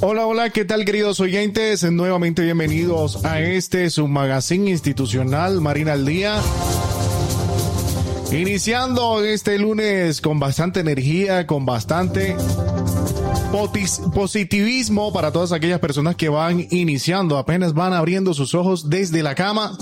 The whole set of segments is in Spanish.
Hola, hola, ¿qué tal, queridos oyentes? Nuevamente bienvenidos a su magazine institucional Marina al Día. Iniciando este lunes con bastante energía, con bastante positivismo para todas aquellas personas que van iniciando, apenas van abriendo sus ojos desde la cama.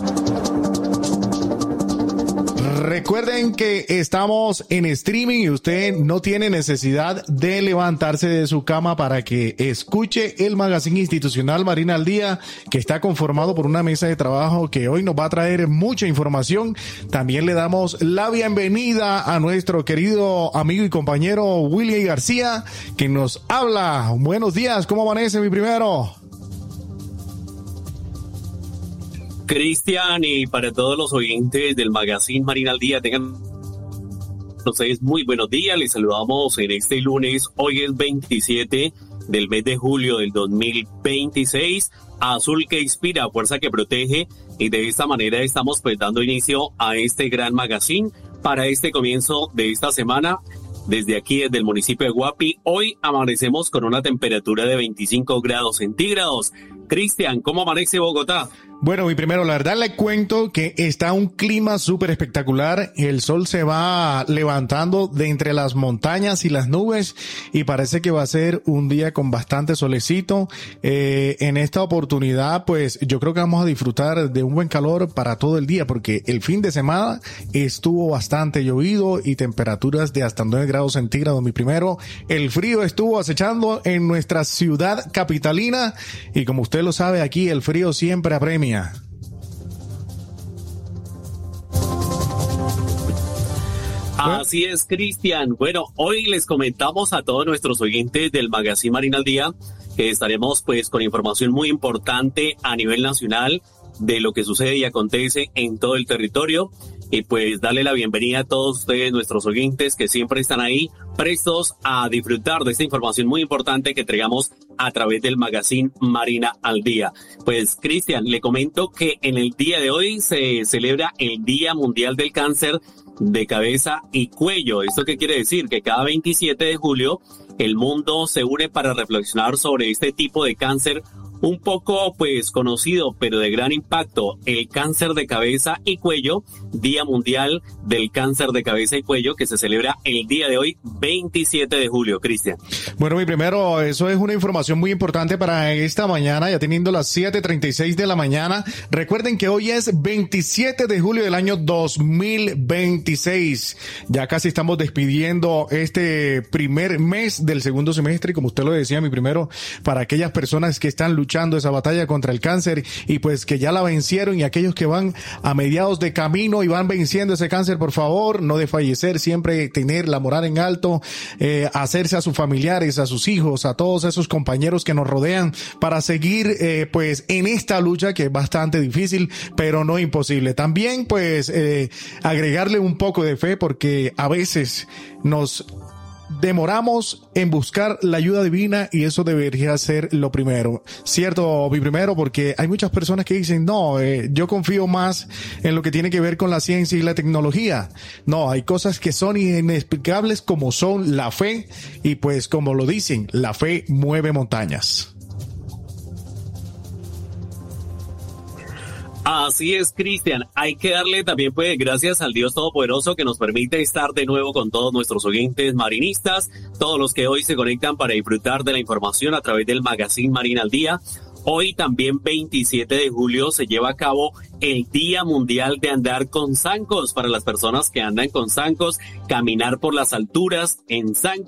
Recuerden que estamos en streaming y usted no tiene necesidad de levantarse de su cama para que escuche el magazine institucional Marina al Día, que está conformado por una mesa de trabajo que hoy nos va a traer mucha información. También le damos la bienvenida a nuestro querido amigo y compañero William García, que nos habla. Buenos días, ¿cómo amanece, mi primero? Cristian, y para todos los oyentes del magazine Marina al Día, tengan ustedes muy buenos días. Les saludamos en este lunes. Hoy es 27 del mes de julio del 2026. Azul que inspira, fuerza que protege, y de esta manera estamos pues dando inicio a este gran magazine para este comienzo de esta semana. Desde aquí, desde el municipio de Guapi, hoy amanecemos con una temperatura de 25 grados centígrados. Cristian, ¿cómo amanece Bogotá? Bueno, mi primero, la verdad le cuento que está un clima súper espectacular. El sol se va levantando de entre las montañas y las nubes y parece que va a ser un día con bastante solecito. En esta oportunidad, pues yo creo que vamos a disfrutar de un buen calor para todo el día, porque el fin de semana estuvo bastante llovido y temperaturas de hasta 9 grados centígrados. Mi primero, el frío estuvo acechando en nuestra ciudad capitalina y como usted lo sabe, aquí el frío siempre apremia. Así es, Cristian. Bueno, hoy les comentamos a todos nuestros oyentes del magazine Marina al Día que estaremos pues con información muy importante a nivel nacional de lo que sucede y acontece en todo el territorio. Y pues darle la bienvenida a todos ustedes, nuestros oyentes, que siempre están ahí prestos a disfrutar de esta información muy importante que entregamos a través del magazine Marina al Día. Pues, Cristian, le comento que en el día de hoy se celebra el Día Mundial del Cáncer de Cabeza y Cuello. ¿Esto qué quiere decir? Que cada 27 de julio el mundo se une para reflexionar sobre este tipo de cáncer un poco pues conocido, pero de gran impacto, el cáncer de cabeza y cuello, Día Mundial del Cáncer de Cabeza y Cuello, que se celebra el día de hoy, 27 de julio, Cristian. Bueno, mi primero, eso es una información muy importante para esta mañana, ya teniendo las 7:36 de la mañana. Recuerden que hoy es 27 de julio del año 2026. Ya casi estamos despidiendo este primer mes del segundo semestre, y como usted lo decía, mi primero, para aquellas personas que están luchando esa batalla contra el cáncer y pues que ya la vencieron, y aquellos que van a mediados de camino y van venciendo ese cáncer, por favor, no desfallecer, siempre tener la moral en alto, hacerse a sus familiares, a sus hijos, a todos esos compañeros que nos rodean para seguir pues en esta lucha que es bastante difícil, pero no imposible. También pues agregarle un poco de fe, porque a veces nos demoramos en buscar la ayuda divina y eso debería ser lo primero, ¿cierto? Mi primero, porque hay muchas personas que dicen, no, yo confío más en lo que tiene que ver con la ciencia y la tecnología. No, hay cosas que son inexplicables como son la fe, y pues como lo dicen, la fe mueve montañas. Así es, Cristian. Hay que darle también pues gracias al Dios Todopoderoso que nos permite estar de nuevo con todos nuestros oyentes marinistas, todos los que hoy se conectan para disfrutar de la información a través del magazine Marina al Día. Hoy también 27 de julio se lleva a cabo el Día Mundial de Andar con Zancos, para las personas que andan con zancos, caminar por las alturas en zancos.